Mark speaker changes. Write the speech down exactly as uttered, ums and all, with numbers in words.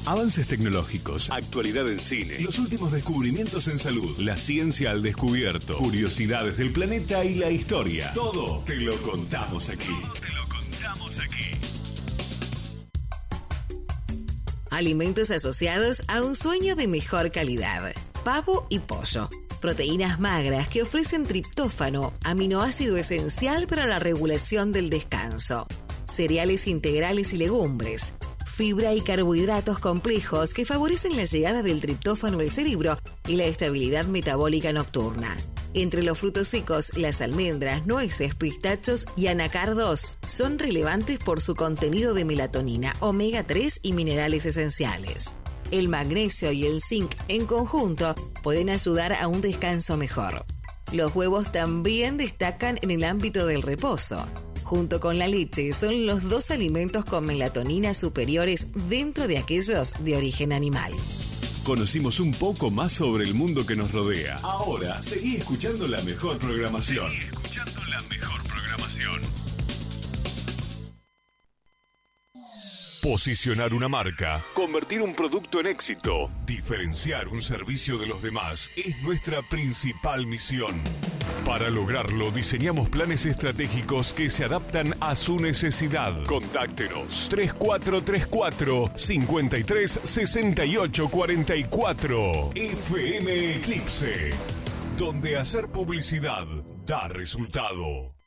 Speaker 1: Avances tecnológicos, actualidad en cine, los últimos descubrimientos en salud, la ciencia al descubierto, curiosidades del planeta y la historia. Todo te lo contamos aquí. Todo te lo contamos aquí.
Speaker 2: Alimentos asociados a un sueño de mejor calidad. Pavo y pollo. Proteínas magras que ofrecen triptófano, aminoácido esencial para la regulación del descanso. Cereales integrales y legumbres. Fibra y carbohidratos complejos que favorecen la llegada del triptófano al cerebro y la estabilidad metabólica nocturna. Entre los frutos secos, las almendras, nueces, pistachos y anacardos son relevantes por su contenido de melatonina, omega tres y minerales esenciales. El magnesio y el zinc en conjunto pueden ayudar a un descanso mejor. Los huevos también destacan en el ámbito del reposo. Junto con la leche, son los dos alimentos con melatonina superiores dentro de aquellos de origen animal.
Speaker 1: Conocimos un poco más sobre el mundo que nos rodea. Ahora, seguí escuchando la mejor programación. Seguí escuchando la mejor programación. Posicionar una marca, convertir un producto en éxito, diferenciar un servicio de los demás es nuestra principal misión. Para lograrlo, diseñamos planes estratégicos que se adaptan a su necesidad. Contáctenos tres cuatro tres cuatro, cinco tres seis ocho cuatro cuatro. F M Eclipse, donde hacer publicidad da resultado.